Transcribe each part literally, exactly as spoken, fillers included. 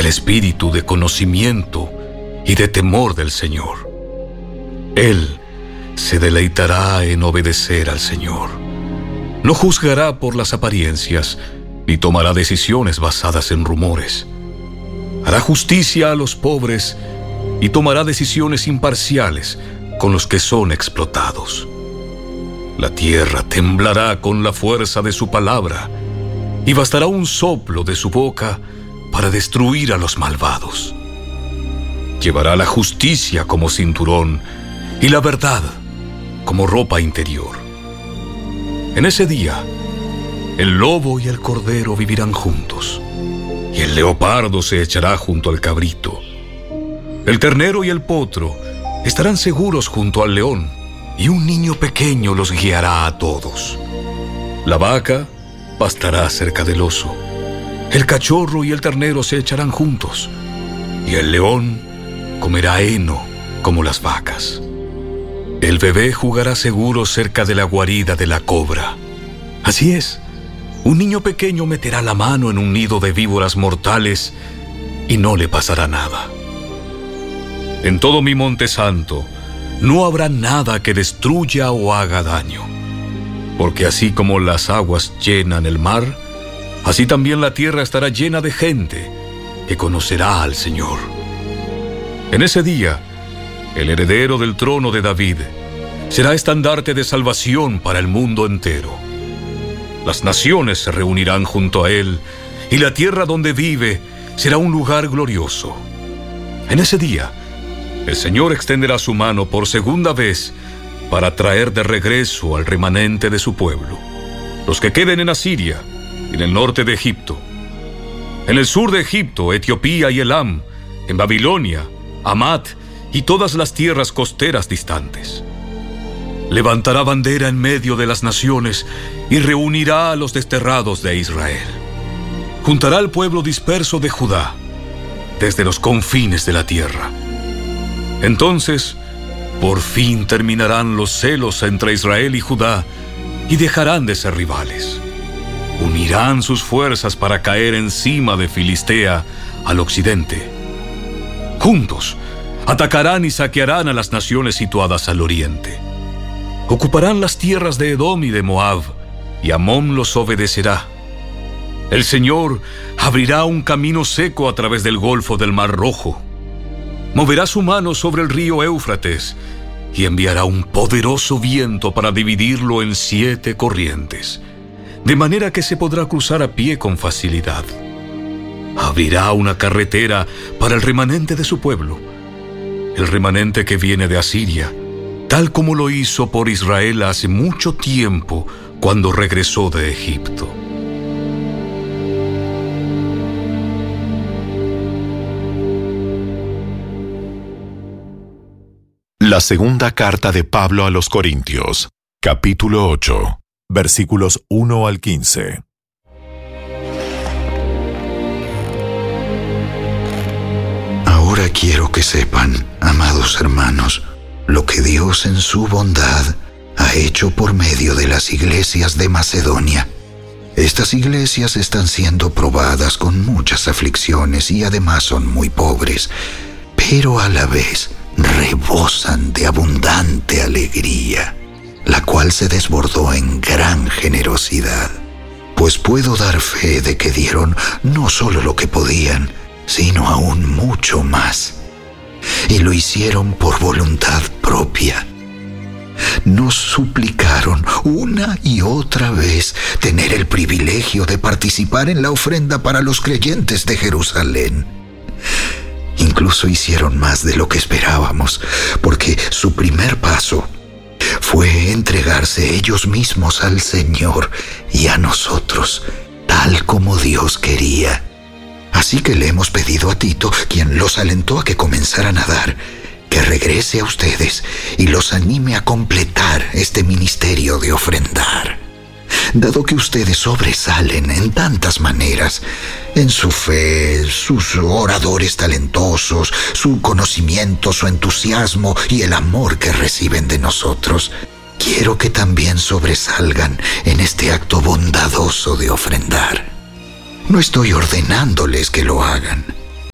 el espíritu de conocimiento y de temor del Señor. Él se deleitará en obedecer al Señor. No juzgará por las apariencias, ni tomará decisiones basadas en rumores. Hará justicia a los pobres y tomará decisiones imparciales con los que son explotados. La tierra temblará con la fuerza de su palabra, y bastará un soplo de su boca para destruir a los malvados. Llevará la justicia como cinturón y la verdad como ropa interior. En ese día, el lobo y el cordero vivirán juntos, y el leopardo se echará junto al cabrito. El ternero y el potro estarán seguros junto al león, y un niño pequeño los guiará a todos. La vaca pastará cerca del oso. El cachorro y el ternero se echarán juntos, y el león comerá heno como las vacas. El bebé jugará seguro cerca de la guarida de la cobra. Así es, un niño pequeño meterá la mano en un nido de víboras mortales y no le pasará nada. En todo mi monte santo no habrá nada que destruya o haga daño, porque así como las aguas llenan el mar, así también la tierra estará llena de gente que conocerá al Señor. En ese día, el heredero del trono de David será estandarte de salvación para el mundo entero. Las naciones se reunirán junto a él, y la tierra donde vive será un lugar glorioso. En ese día, el Señor extenderá su mano por segunda vez para traer de regreso al remanente de su pueblo, los que queden en Asiria, en el norte de Egipto, en el sur de Egipto, Etiopía y Elam, en Babilonia, Hamat y todas las tierras costeras distantes. Levantará bandera en medio de las naciones y reunirá a los desterrados de Israel. Juntará al pueblo disperso de Judá, desde los confines de la tierra. Entonces, por fin terminarán los celos entre Israel y Judá y dejarán de ser rivales. Unirán sus fuerzas para caer encima de Filistea al occidente. Juntos, atacarán y saquearán a las naciones situadas al oriente. Ocuparán las tierras de Edom y de Moab, y Amón los obedecerá. El Señor abrirá un camino seco a través del golfo del Mar Rojo. Moverá su mano sobre el río Éufrates y enviará un poderoso viento para dividirlo en siete corrientes, de manera que se podrá cruzar a pie con facilidad. Abrirá una carretera para el remanente de su pueblo, el remanente que viene de Asiria, tal como lo hizo por Israel hace mucho tiempo cuando regresó de Egipto. La segunda carta de Pablo a los Corintios, capítulo ocho, versículos uno al quince. Ahora quiero que sepan, amados hermanos, lo que Dios en su bondad ha hecho por medio de las iglesias de Macedonia. Estas iglesias están siendo probadas con muchas aflicciones y además son muy pobres, pero a la vez rebosan de abundante alegría, la cual se desbordó en gran generosidad. Pues puedo dar fe de que dieron no solo lo que podían, sino aún mucho más. Y lo hicieron por voluntad propia. Nos suplicaron una y otra vez tener el privilegio de participar en la ofrenda para los creyentes de Jerusalén. Incluso hicieron más de lo que esperábamos, porque su primer paso fue entregarse ellos mismos al Señor y a nosotros, tal como Dios quería. Así que le hemos pedido a Tito, quien los alentó a que comenzaran a dar, que regrese a ustedes y los anime a completar este ministerio de ofrendar. Dado que ustedes sobresalen en tantas maneras, en su fe, sus oradores talentosos, su conocimiento, su entusiasmo y el amor que reciben de nosotros, quiero que también sobresalgan en este acto bondadoso de ofrendar. No estoy ordenándoles que lo hagan,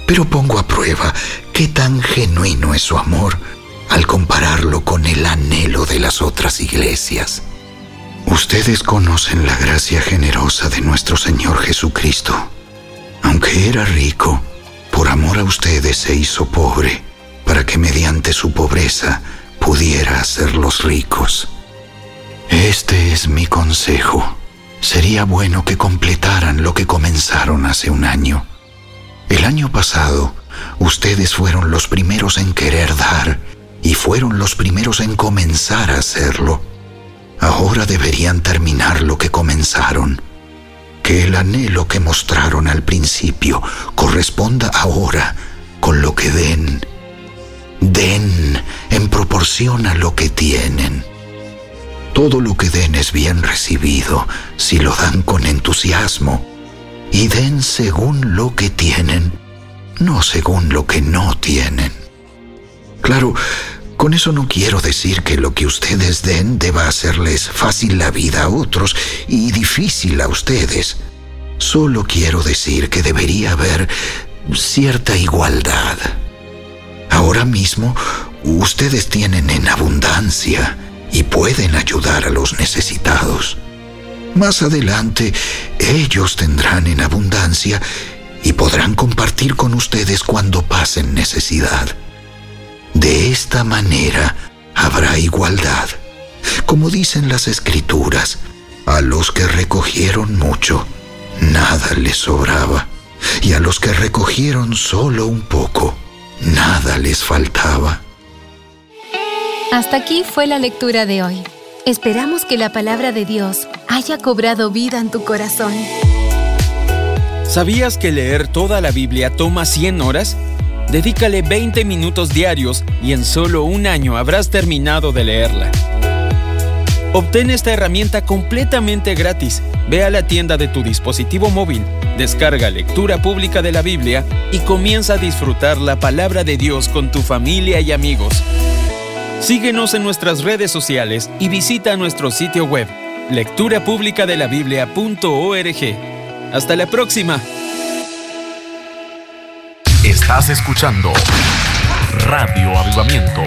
pero pongo a prueba qué tan genuino es su amor al compararlo con el anhelo de las otras iglesias. Ustedes conocen la gracia generosa de nuestro Señor Jesucristo. Aunque era rico, por amor a ustedes se hizo pobre, para que mediante su pobreza pudiera hacerlos ricos. Este es mi consejo. Sería bueno que completaran lo que comenzaron hace un año. El año pasado, ustedes fueron los primeros en querer dar y fueron los primeros en comenzar a hacerlo. Ahora deberían terminar lo que comenzaron. Que el anhelo que mostraron al principio corresponda ahora con lo que den. Den en proporción a lo que tienen. Todo lo que den es bien recibido si lo dan con entusiasmo. Y den según lo que tienen, no según lo que no tienen. Claro, con eso no quiero decir que lo que ustedes den deba hacerles fácil la vida a otros y difícil a ustedes. Solo quiero decir que debería haber cierta igualdad. Ahora mismo, ustedes tienen en abundancia y pueden ayudar a los necesitados. Más adelante, ellos tendrán en abundancia y podrán compartir con ustedes cuando pasen necesidad. De esta manera habrá igualdad. Como dicen las Escrituras, a los que recogieron mucho, nada les sobraba, y a los que recogieron solo un poco, nada les faltaba. Hasta aquí fue la lectura de hoy. Esperamos que la palabra de Dios haya cobrado vida en tu corazón. ¿Sabías que leer toda la Biblia toma cien horas? Dedícale veinte minutos diarios y en solo un año habrás terminado de leerla. Obtén esta herramienta completamente gratis. Ve a la tienda de tu dispositivo móvil, descarga Lectura Pública de la Biblia y comienza a disfrutar la palabra de Dios con tu familia y amigos. Síguenos en nuestras redes sociales y visita nuestro sitio web, lectura pública de la biblia punto org. ¡Hasta la próxima! Estás escuchando Radio Avivamiento.